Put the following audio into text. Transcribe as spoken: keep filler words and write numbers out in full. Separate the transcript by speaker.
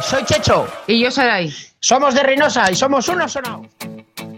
Speaker 1: soy Checho.
Speaker 2: Y yo Saray.
Speaker 1: Somos de Reynosa y somos unos sonados.